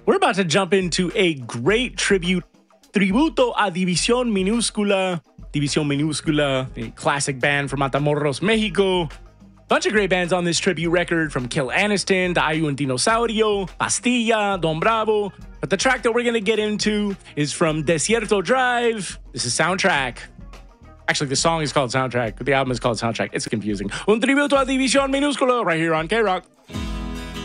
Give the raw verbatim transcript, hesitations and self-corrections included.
We're about to jump into a great tribute, tributo a División Minúscula. División Minúscula, a classic band from Matamoros, Mexico. Bunch of great bands on this tribute record, from Kill Aniston to Hay un Dinosaurio, Pastilla, Don Bravo. But the track that we're going to get into is from Desierto Drive. This is Soundtrack. Actually, the song is called Soundtrack. The album is called Soundtrack. It's confusing. Un tributo a División Minúscula right here on K-Rock.